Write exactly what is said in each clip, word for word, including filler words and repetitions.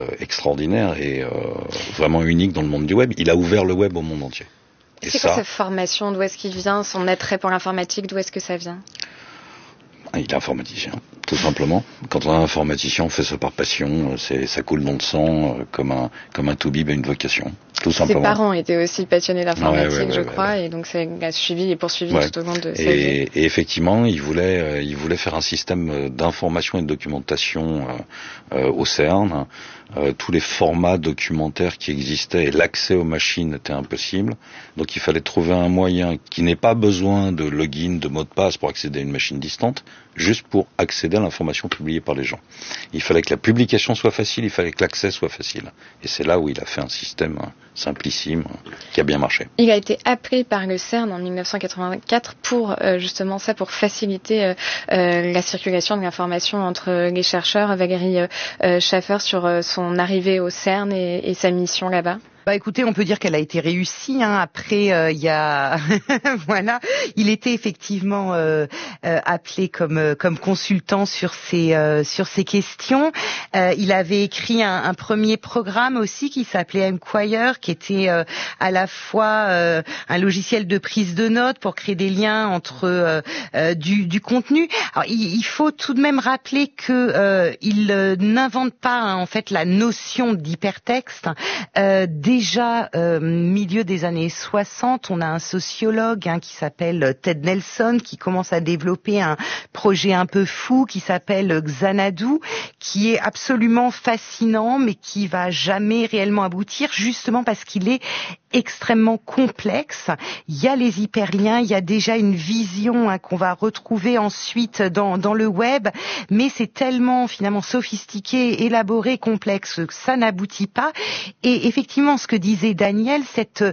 extraordinaire et euh, vraiment unique dans le monde du web. Il a ouvert le web au monde entier. Et c'est ça, quoi cette formation? D'où est-ce qu'il vient? Son attrait pour l'informatique, d'où est-ce que ça vient? Il est informaticien, tout simplement. Quand on est informaticien, on fait ça par passion, c'est, ça coule dans le sang, comme un, comme un toubib a une vocation, tout simplement. Ses parents étaient aussi passionnés d'informatique, ouais, ouais, ouais, je ouais, crois, ouais. et donc ça a suivi et poursuivi ouais. tout au long de sa et, vie. Et effectivement, il voulait, euh, il voulait faire un système d'information et de documentation euh, euh, au CERN. Euh, tous les formats documentaires qui existaient et l'accès aux machines était impossible. Donc il fallait trouver un moyen qui n'ait pas besoin de login, de mot de passe pour accéder à une machine distante, juste pour accéder à l'information publiée par les gens. Il fallait que la publication soit facile, il fallait que l'accès soit facile. Et c'est là où il a fait un système simplissime qui a bien marché. Il a été appelé par le CERN en dix-neuf cent quatre-vingt-quatre pour euh, justement ça, pour faciliter euh, euh, la circulation de l'information entre les chercheurs. Valérie euh, Schaeffer, sur euh, son arrivée au CERN et, et sa mission là-bas. Bah écoutez, on peut dire qu'elle a été réussie. Hein. Après, il euh, y a, voilà, il était effectivement euh, euh, appelé comme euh, comme consultant sur ces euh, sur ces questions. Euh, il avait écrit un, un premier programme aussi qui s'appelait Enquire, qui était euh, à la fois euh, un logiciel de prise de notes pour créer des liens entre euh, euh, du, du contenu. Alors, il, il faut tout de même rappeler que euh, il euh, n'invente pas hein, en fait la notion d'hypertexte. Euh, Déjà, euh, milieu des années soixante, on a un sociologue hein, qui s'appelle Ted Nelson, qui commence à développer un projet un peu fou qui s'appelle Xanadu, qui est absolument fascinant, mais qui va jamais réellement aboutir, justement parce qu'il est extrêmement complexe. Il y a les hyperliens, il y a déjà une vision hein, qu'on va retrouver ensuite dans, dans le web, mais c'est tellement finalement sophistiqué, élaboré, complexe que ça n'aboutit pas. Et effectivement, ce que disait Daniel, cette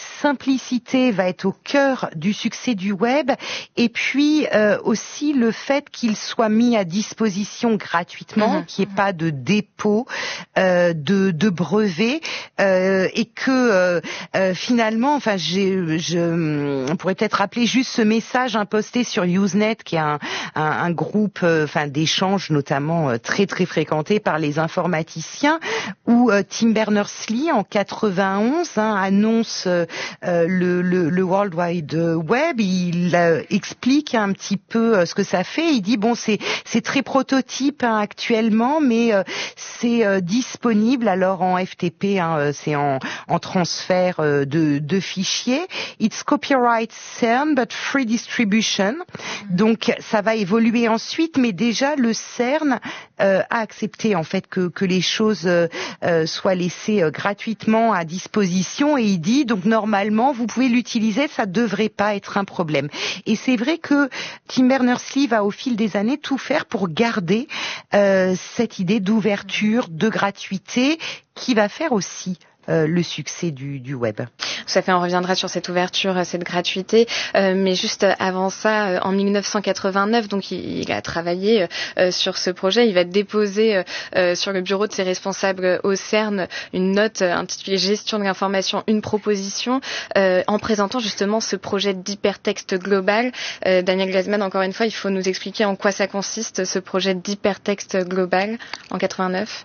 simplicité va être au cœur du succès du web, et puis euh, aussi le fait qu'il soit mis à disposition gratuitement, mmh. qu'il n'y ait pas de dépôt euh, de, de brevets, euh, et que euh, euh, finalement, enfin, j'ai, je, on pourrait peut-être rappeler juste ce message hein, posté sur Usenet, qui est un, un, un groupe, euh, enfin, d'échanges notamment euh, très très fréquenté par les informaticiens, où euh, Tim Berners-Lee en quatre-vingt-onze hein, annonce euh, le, le, le World Wide Web. Il euh, explique un petit peu euh, ce que ça fait. Il dit bon, c'est c'est très prototype hein, actuellement, mais euh, c'est euh, disponible alors en F T P, hein, c'est en, en transfert euh, de, de fichiers. It's copyright CERN but free distribution. Donc ça va évoluer ensuite, mais déjà le CERN euh, a accepté en fait que, que les choses euh, euh, soient laissées euh, gratuitement à disposition, et il dit donc normalement vous pouvez l'utiliser, ça devrait pas être un problème. Et c'est vrai que Tim Berners-Lee va au fil des années tout faire pour garder euh, cette idée d'ouverture, de gratuité, qui va faire aussi Euh, le succès du, du web. Tout à fait, on reviendra sur cette ouverture, cette gratuité, euh, mais juste avant ça, euh, en dix-neuf cent quatre-vingt-neuf, donc il, il a travaillé euh, sur ce projet, il va déposer euh, sur le bureau de ses responsables au CERN une note euh, intitulée Gestion de l'information, une proposition, euh, en présentant justement ce projet d'hypertexte global. Euh, Daniel Glazman, encore une fois, il faut nous expliquer en quoi ça consiste, ce projet d'hypertexte global en quatre-vingt-neuf.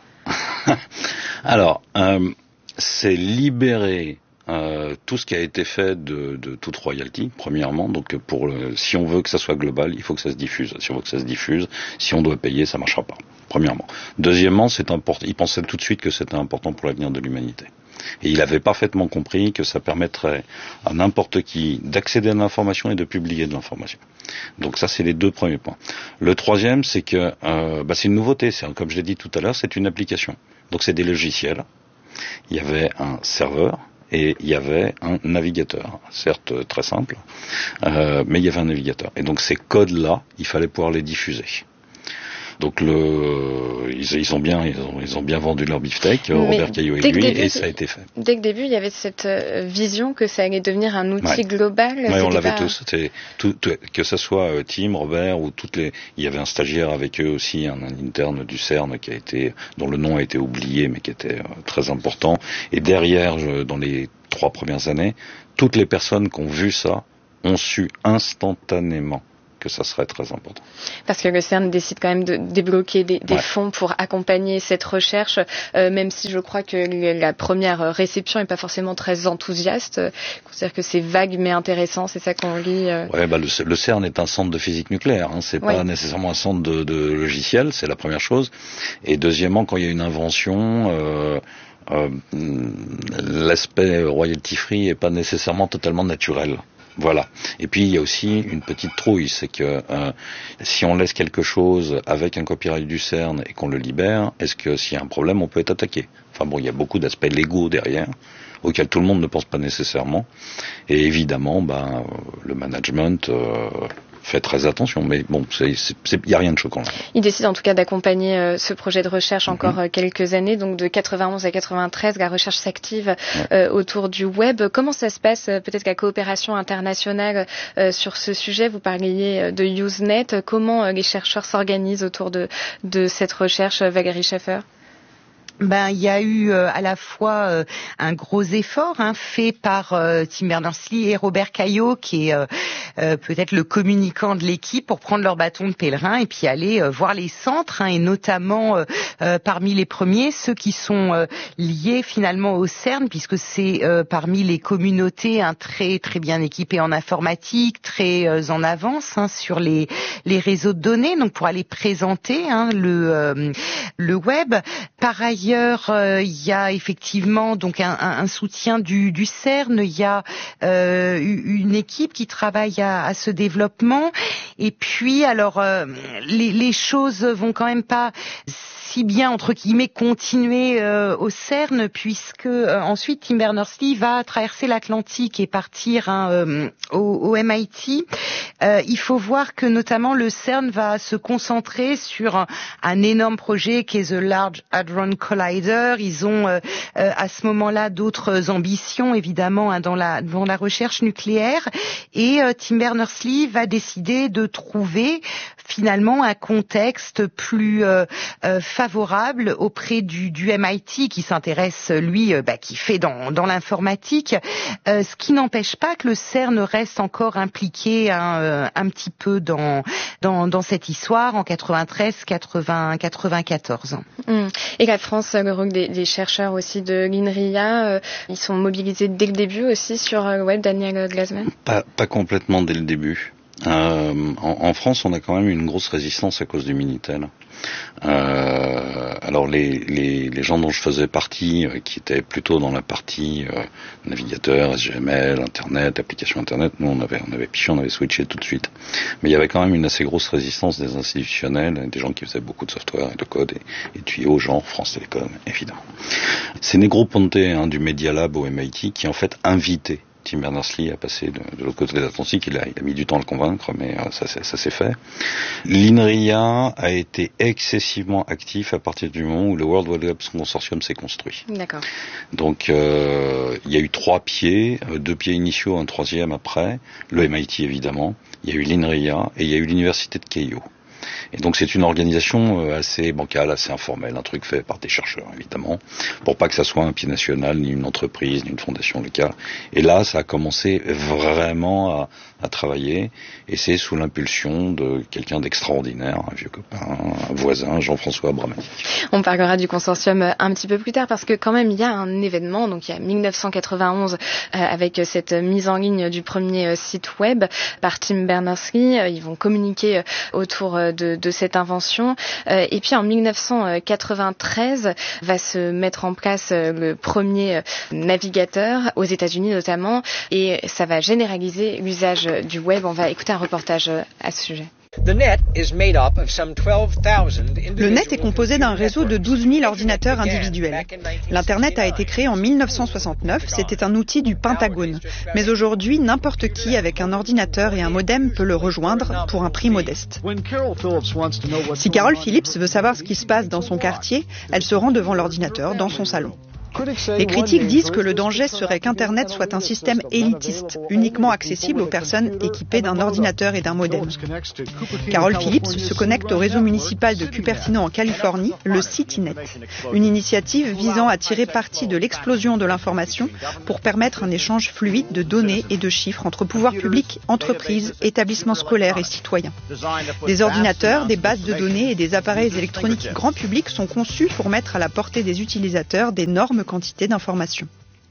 Alors, euh, c'est libérer euh, tout ce qui a été fait de, de toute royalty, premièrement. Donc, pour le, si on veut que ça soit global, il faut que ça se diffuse. Si on veut que ça se diffuse, si on doit payer, ça marchera pas. Premièrement. Deuxièmement, c'est important. Il pensait tout de suite que c'était important pour l'avenir de l'humanité. Et il avait parfaitement compris que ça permettrait à n'importe qui d'accéder à l'information et de publier de l'information. Donc ça, c'est les deux premiers points. Le troisième, c'est que euh, bah, c'est une nouveauté. C'est, comme je l'ai dit tout à l'heure, c'est une application. Donc c'est des logiciels. Il y avait un serveur et il y avait un navigateur, certes très simple, euh, mais il y avait un navigateur. Et donc ces codes-là, il fallait pouvoir les diffuser. Donc le, ils, ils ont bien, ils ont, ils ont bien vendu leur beefsteak, Robert Caillot et lui, début, et ça a été fait. Dès le début, il y avait cette euh, vision que ça allait devenir un outil ouais. global. Oui, on l'avait pas... tous. C'était tout, tout, que ce soit euh, Tim, Robert ou toutes les, il y avait un stagiaire avec eux aussi, un, un interne du CERN qui a été, dont le nom a été oublié, mais qui était euh, très important. Et derrière, je, dans les trois premières années, toutes les personnes qui ont vu ça ont su instantanément que ça serait très important. Parce que le CERN décide quand même de débloquer des, des ouais. fonds pour accompagner cette recherche, euh, même si je crois que la première réception n'est pas forcément très enthousiaste. C'est-à-dire que c'est vague mais intéressant, c'est ça qu'on lit. Euh... Ouais, bah le, le CERN est un centre de physique nucléaire, hein. C'est ouais. pas nécessairement un centre de, de logiciel, c'est la première chose. Et deuxièmement, quand il y a une invention, euh, euh, l'aspect royalty free est pas nécessairement totalement naturel. Voilà. Et puis il y a aussi une petite trouille, c'est que euh, si on laisse quelque chose avec un copyright du CERN et qu'on le libère, est-ce que s'il y a un problème, on peut être attaqué? Enfin bon, il y a beaucoup d'aspects légaux derrière, auxquels tout le monde ne pense pas nécessairement. Et évidemment, ben le management euh, fait très attention, mais bon, il n'y a rien de choquant là. Il décide en tout cas d'accompagner euh, ce projet de recherche encore mm-hmm. quelques années, donc de quatre-vingt-onze à quatre-vingt-treize, la recherche s'active ouais. euh, autour du web. Comment ça se passe, peut-être la coopération internationale euh, sur ce sujet? Vous parliez de Usenet. Comment euh, les chercheurs s'organisent autour de, de cette recherche, Valérie Schaeffer? Ben, il y a eu euh, à la fois euh, un gros effort hein, fait par euh, Tim Berners-Lee et Robert Cailliot, qui est euh, euh, peut-être le communicant de l'équipe, pour prendre leur bâton de pèlerin et puis aller euh, voir les centres, hein, et notamment euh, euh, parmi les premiers, ceux qui sont euh, liés finalement au CERN, puisque c'est euh, parmi les communautés hein, très très bien équipées en informatique, très euh, en avance hein, sur les les réseaux de données, donc pour aller présenter hein, le euh, le web. Par ailleurs, il euh, y a effectivement donc un, un, un soutien du, du CERN. Il y a euh, une équipe qui travaille à, à ce développement. Et puis, alors, euh, les, les choses vont quand même pas si bien entre guillemets continuer euh, au CERN, puisque euh, ensuite Tim Berners-Lee va traverser l'Atlantique et partir hein, euh, au, au M I T. Euh, il faut voir que notamment le CERN va se concentrer sur un, un énorme projet qui est the Large Hadron Collider. Ils ont euh, euh, à ce moment-là d'autres ambitions évidemment hein, dans la dans la recherche nucléaire, et euh, Tim Berners-Lee va décider de trouver finalement un contexte plus euh, euh, favorable auprès du, du M I T, qui s'intéresse lui, euh, bah, qui fait dans, dans l'informatique, euh, ce qui n'empêche pas que le CERN reste encore impliqué un, euh, un petit peu dans, dans, dans cette histoire en quatre-vingt-treize, quatre-vingts, quatre-vingt-quatorze. Mmh. Et la France, le rôle des, des chercheurs aussi de l'INRIA, euh, ils sont mobilisés dès le début aussi sur le euh, web, Daniel Glasman? Pas, pas complètement dès le début. Euh, en, en France, on a quand même une grosse résistance à cause du Minitel. Euh, alors les, les, les gens dont je faisais partie, euh, qui étaient plutôt dans la partie euh, navigateur, S G M L, Internet, application Internet, nous on avait on avait piché, on avait switché tout de suite. Mais il y avait quand même une assez grosse résistance des institutionnels, des gens qui faisaient beaucoup de software et de code et, et tuyaux, genre France Télécom, évidemment. C'est Negroponte hein, du Media Lab au M I T qui en fait invitait Tim Berners-Lee a passé de, de l'autre côté de l'Atlantique. Il a, il a mis du temps à le convaincre, mais euh, ça, ça, ça s'est fait. L'INRIA a été excessivement actif à partir du moment où le World Wide Web Consortium s'est construit. D'accord. Donc, euh, il y a eu trois pieds, deux pieds initiaux, un troisième après. Le M I T, évidemment. Il y a eu l'INRIA et il y a eu l'université de Keio. Et donc c'est une organisation assez bancale, assez informelle, un truc fait par des chercheurs évidemment, pour pas que ça soit un pied national, ni une entreprise, ni une fondation locale. Et là, ça a commencé vraiment à, à travailler, et c'est sous l'impulsion de quelqu'un d'extraordinaire, un vieux copain, un voisin, Jean-François Abramatic. On parlera du consortium un petit peu plus tard, parce que quand même il y a un événement, donc il y a mille neuf cent quatre-vingt-onze euh, avec cette mise en ligne du premier euh, site web par Tim Berners-Lee. Euh, ils vont communiquer euh, autour euh, de, de cette invention. Euh, et puis en mille neuf cent quatre-vingt-treize va se mettre en place euh, le premier euh, navigateur aux États-Unis notamment, et ça va généraliser l'usage du web. On va écouter un reportage à ce sujet. Le net est composé d'un réseau de douze mille ordinateurs individuels. L'Internet a été créé en mille neuf cent soixante-neuf, c'était un outil du Pentagone. Mais aujourd'hui, n'importe qui avec un ordinateur et un modem peut le rejoindre pour un prix modeste. Si Carol Phillips veut savoir ce qui se passe dans son quartier, elle se rend devant l'ordinateur dans son salon. Les critiques disent que le danger serait qu'Internet soit un système élitiste, uniquement accessible aux personnes équipées d'un ordinateur et d'un modem. Carol Phillips se connecte au réseau municipal de Cupertino en Californie, le CityNet, une initiative visant à tirer parti de l'explosion de l'information pour permettre un échange fluide de données et de chiffres entre pouvoirs publics, entreprises, établissements scolaires et citoyens. Des ordinateurs, des bases de données et des appareils électroniques grand public sont conçus pour mettre à la portée des utilisateurs d'énormes quantité d'informations.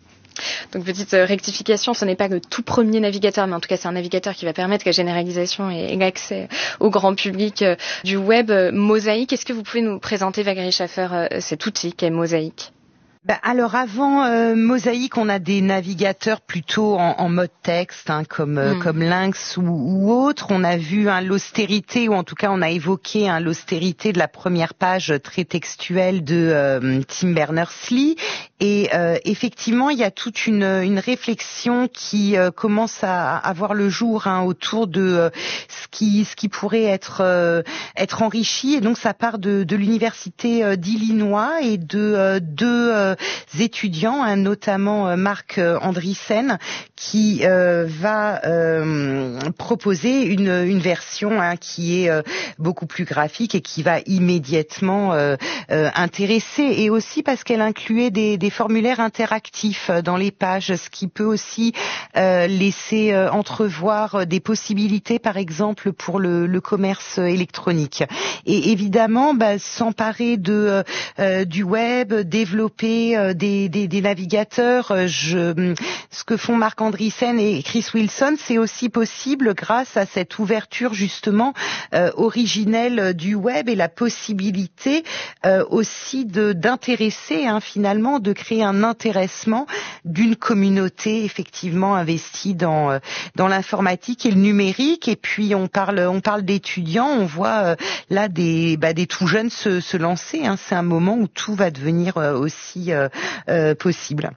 Donc petite rectification, ce n'est pas le tout premier navigateur, mais en tout cas c'est un navigateur qui va permettre la généralisation et l'accès au grand public du web. Mosaic, est-ce que vous pouvez nous présenter, Valérie Schaffer, cet outil qu'est Mosaic ? Bah alors avant euh, Mosaic, on a des navigateurs plutôt en, en mode texte, hein, comme euh, mmh. comme Lynx ou, ou autre. On a vu hein, l'austérité, ou en tout cas on a évoqué hein, l'austérité de la première page très textuelle de euh, Tim Berners-Lee. Et euh, effectivement, il y a toute une, une réflexion qui euh, commence à, à voir le jour hein, autour de euh, ce qui ce qui pourrait être euh, être enrichi. Et donc ça part de, de l'université euh, d'Illinois et de euh, deux euh, étudiants, hein, notamment euh, Marc euh, Andreessen, qui euh, va euh, proposer une, une version hein, qui est euh, beaucoup plus graphique et qui va immédiatement euh, euh, intéresser. Et aussi parce qu'elle incluait des, des formulaires interactifs dans les pages, ce qui peut aussi euh, laisser euh, entrevoir des possibilités, par exemple, pour le, le commerce électronique. Et évidemment, bah, s'emparer de euh, du web, développer Des, des, des navigateurs. Je, ce que font Marc Andreessen et Chris Wilson, c'est aussi possible grâce à cette ouverture justement euh, originelle du web et la possibilité euh, aussi de d'intéresser hein, finalement, de créer un intéressement d'une communauté effectivement investie dans euh, dans l'informatique et le numérique. Et puis on parle on parle d'étudiants, on voit euh, là des bah, des tout jeunes se, se lancer. Hein. C'est un moment où tout va devenir euh, aussi Euh, euh, possible.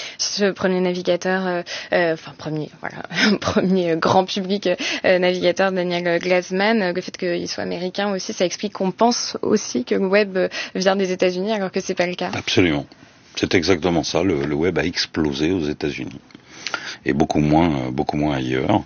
Ce premier navigateur, euh, euh, enfin premier, voilà, premier grand public euh, navigateur, Daniel Glassman, le fait qu'il soit américain aussi, ça explique qu'on pense aussi que le web vient des États-Unis, alors que c'est pas le cas. Absolument, c'est exactement ça. Le, le web a explosé aux États-Unis et beaucoup moins, beaucoup moins ailleurs.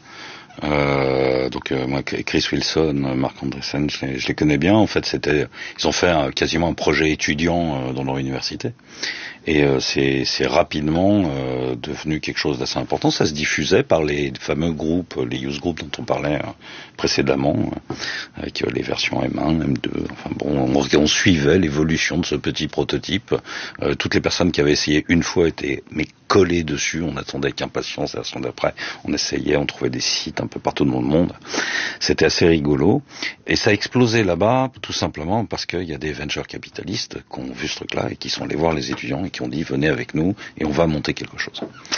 Euh, donc euh, moi, Chris Wilson, Marc Andreessen, je les, je les connais bien. En fait, c'était, ils ont fait un, quasiment un projet étudiant euh, dans leur université, et euh, c'est, c'est rapidement euh, devenu quelque chose d'assez important. Ça se diffusait par les fameux groupes, les use groups dont on parlait euh, précédemment, euh, avec euh, les versions M un, M deux. Enfin bon, on, on suivait l'évolution de ce petit prototype. Euh, toutes les personnes qui avaient essayé une fois étaient mais collées dessus. On attendait avec impatience la version d'après. On essayait, on trouvait des sites un peu partout dans le monde. C'était assez rigolo. Et ça a explosé là-bas, tout simplement parce qu'il y a des venture capitalistes qui ont vu ce truc-là et qui sont allés voir les étudiants et qui ont dit venez avec nous et on va monter quelque chose.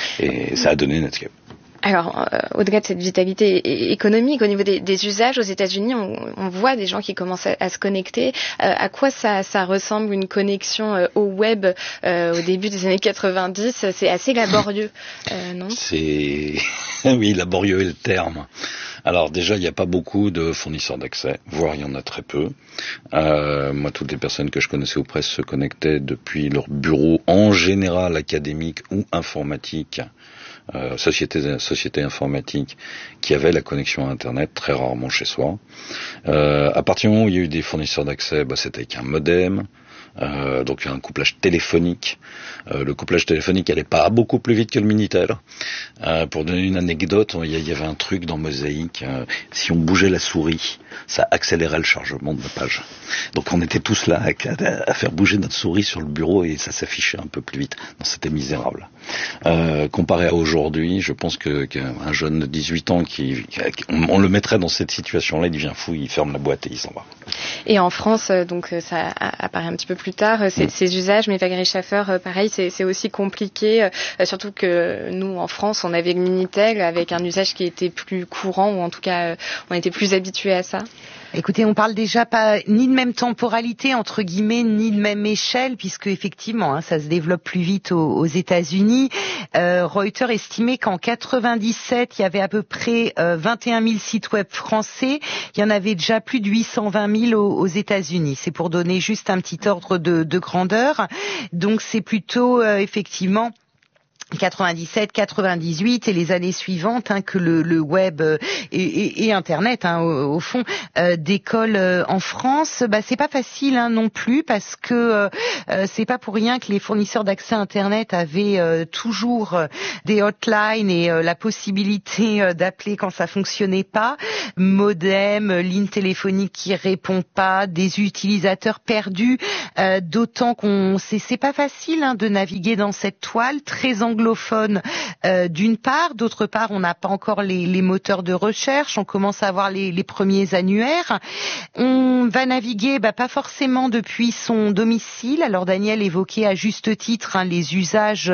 Et ça a donné Netscape. Alors, euh, au-delà de cette vitalité économique, au niveau des, des usages aux États-Unis, on, on voit des gens qui commencent à, à se connecter. Euh, à quoi ça, ça ressemble une connexion euh, au web euh, au début des années quatre-vingt-dix? C'est assez laborieux, euh, non? C'est oui, laborieux est le terme. Alors déjà, il n'y a pas beaucoup de fournisseurs d'accès, voire il y en a très peu. Euh, moi, toutes les personnes que je connaissais aux presses se connectaient depuis leur bureau, en général académique ou informatique. Euh, société, société informatique qui avait la connexion à Internet, très rarement chez soi. Euh, à partir du moment où il y a eu des fournisseurs d'accès, bah, c'était avec un modem, euh, donc un couplage téléphonique. Euh, le couplage téléphonique allait pas beaucoup plus vite que le Minitel. Euh, pour donner une anecdote, il y, y avait un truc dans Mosaic, euh, si on bougeait la souris, ça accélérait le chargement de la page. Donc on était tous là à, à faire bouger notre souris sur le bureau et ça s'affichait un peu plus vite. Non, c'était misérable. Euh, comparé à aujourd'hui, je pense que qu'un jeune de dix-huit ans qui, on, on le mettrait dans cette situation-là, il devient fou, il ferme la boîte et il s'en va. Et en France, donc ça apparaît un petit peu plus tard, ces, mmh. ces usages, mais Valérie Schaffer, pareil, c'est, c'est aussi compliqué, surtout que nous, en France, on avait le Minitel avec un usage qui était plus courant, ou en tout cas, on était plus habitué à ça. Écoutez, on parle déjà pas ni de même temporalité entre guillemets, ni de même échelle, puisque effectivement, hein, ça se développe plus vite aux, aux États-Unis. Euh, Reuters estimait qu'en quatre-vingt-dix-sept, il y avait à peu près euh, vingt et un mille sites web français. Il y en avait déjà plus de huit cent vingt mille aux, aux États-Unis. C'est pour donner juste un petit ordre de, de grandeur. Donc c'est plutôt euh, effectivement quatre-vingt-dix-sept, quatre-vingt-dix-huit et les années suivantes hein, que le, le web euh, et, et, et Internet hein, au, au fond euh, décolle euh, en France. Bah c'est pas facile hein, non plus parce que euh, c'est pas pour rien que les fournisseurs d'accès Internet avaient euh, toujours euh, des hotlines et euh, la possibilité euh, d'appeler quand ça fonctionnait pas, modem, ligne téléphonique qui répond pas, des utilisateurs perdus. Euh, d'autant qu'on c'est, c'est pas facile hein, de naviguer dans cette toile très anglophone euh, d'une part, d'autre part on n'a pas encore les, les moteurs de recherche, on commence à avoir les, les premiers annuaires, on va naviguer bah, pas forcément depuis son domicile. Alors Daniel évoquait à juste titre hein, les usages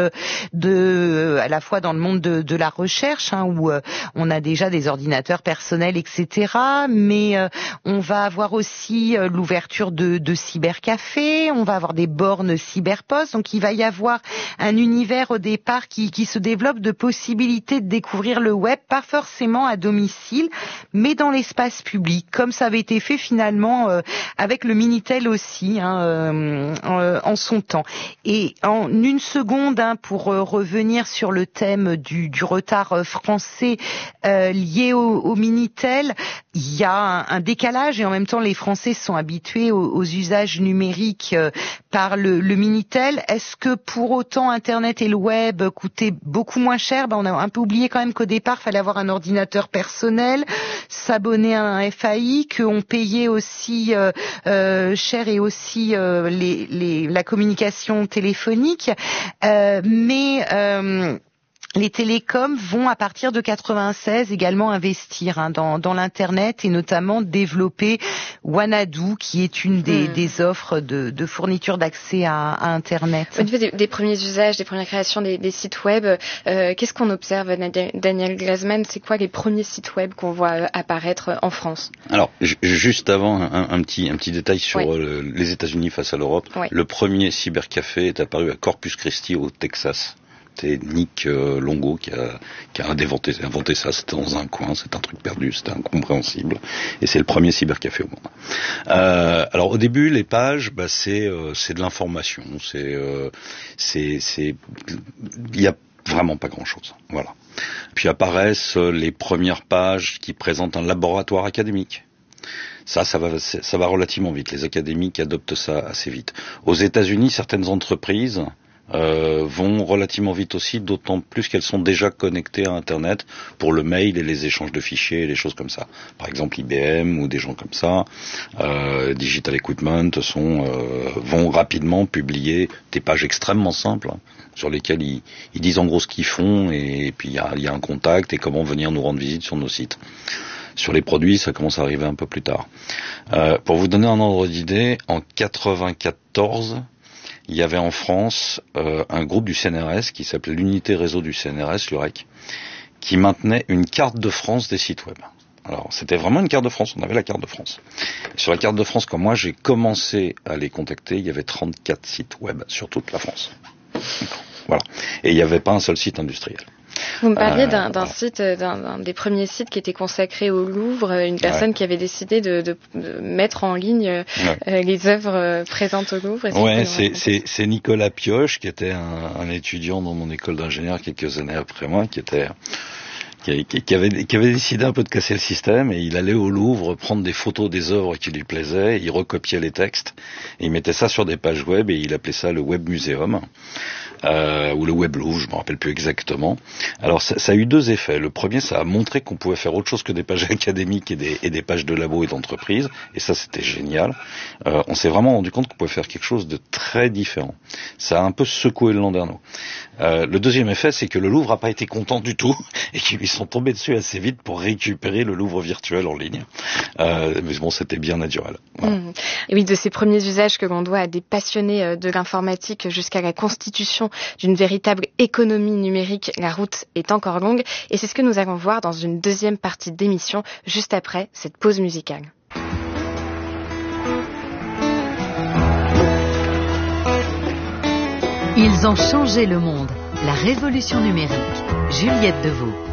de, à la fois dans le monde de, de la recherche hein, où euh, on a déjà des ordinateurs personnels et cetera, mais euh, on va avoir aussi euh, l'ouverture de, de cybercafés, on va avoir des bornes cyberpost, donc il va y avoir un univers au départ Qui, qui se développe de possibilités de découvrir le web, pas forcément à domicile, mais dans l'espace public, comme ça avait été fait finalement euh, avec le Minitel aussi, hein, euh, euh, en son temps. Et en une seconde, hein, pour euh, revenir sur le thème du, du retard euh, français euh, lié au, au Minitel, il y a un, un décalage et en même temps les Français sont habitués aux, aux usages numériques euh, par le, le Minitel. Est-ce que pour autant Internet et le web coûtait beaucoup moins cher? Ben, on a un peu oublié quand même qu'au départ, il fallait avoir un ordinateur personnel, s'abonner à un F A I, qu'on payait aussi euh, euh, cher et aussi euh, les, les, la communication téléphonique. Euh, mais... Euh, Les télécoms vont à partir de quatre-vingt-seize également investir hein, dans, dans l'internet et notamment développer Wanadoo qui est une des, mmh. des offres de, de fourniture d'accès à, à internet. Au niveau des, des premiers usages, des premières créations des, des sites web, euh, qu'est-ce qu'on observe, Daniel Glazman? C'est quoi les premiers sites web qu'on voit apparaître en France? Alors j- juste avant un, un petit un petit détail sur oui. le, les États-Unis face à l'Europe. Oui. Le premier cybercafé est apparu à Corpus Christi au Texas. C'est Nick euh, Longo qui a, qui a inventé, inventé ça. C'était dans un coin, c'est un truc perdu, c'était incompréhensible. Et c'est le premier cybercafé au monde. Euh, alors au début, les pages, bah, c'est, euh, c'est de l'information. C'est, euh, c'est, c'est, il y a vraiment pas grand-chose. Voilà. Puis apparaissent les premières pages qui présentent un laboratoire académique. Ça, ça va, ça va relativement vite. Les académiques adoptent ça assez vite. Aux États-Unis, certaines entreprises Euh, vont relativement vite aussi, d'autant plus qu'elles sont déjà connectées à Internet pour le mail et les échanges de fichiers et les choses comme ça. Par exemple, I B M ou des gens comme ça, euh, Digital Equipment sont, euh, vont rapidement publier des pages extrêmement simples hein, sur lesquelles ils, ils disent en gros ce qu'ils font et, et puis il y a, y a un contact et comment venir nous rendre visite sur nos sites. Sur les produits, ça commence à arriver un peu plus tard. Euh, pour vous donner un ordre d'idée, en quatre-vingt-quatorze, il y avait en France euh, un groupe du C N R S qui s'appelait l'unité réseau du C N R S, l'U R E C, qui maintenait une carte de France des sites web. Alors, c'était vraiment une carte de France, on avait la carte de France. Et sur la carte de France, quand moi j'ai commencé à les contacter, il y avait trente-quatre sites web sur toute la France. Voilà. Et il n'y avait pas un seul site industriel. Vous me parliez euh, d'un, d'un voilà. site, d'un, d'un des premiers sites qui était consacré au Louvre, une personne ouais. qui avait décidé de, de, de mettre en ligne ouais. euh, les œuvres présentes au Louvre. Ouais, c'est, c'est, c'est Nicolas Pioche, qui était un, un étudiant dans mon école d'ingénieur quelques années après moi, qui était... Qui, qui, qui, avait, qui avait décidé un peu de casser le système, et il allait au Louvre prendre des photos des œuvres qui lui plaisaient, il recopiait les textes, et il mettait ça sur des pages web, et il appelait ça le Web Muséum, euh, ou le Web Louvre, je me rappelle plus exactement. Alors ça, ça a eu deux effets. Le premier, ça a montré qu'on pouvait faire autre chose que des pages académiques et des, et des pages de labo et d'entreprise, et ça c'était génial. Euh, on s'est vraiment rendu compte qu'on pouvait faire quelque chose de très différent. Ça a un peu secoué le landerneau. Euh, le deuxième effet, c'est que le Louvre n'a pas été content du tout, et qu'ils lui sont tombés dessus assez vite pour récupérer le Louvre virtuel en ligne. Euh, mais bon, c'était bien naturel. Voilà. Mmh. Et oui, de ces premiers usages que l'on doit à des passionnés de l'informatique jusqu'à la constitution d'une véritable économie numérique, la route est encore longue. Et c'est ce que nous allons voir dans une deuxième partie d'émission, juste après cette pause musicale. Ils ont changé le monde. La révolution numérique. Juliette Deveau.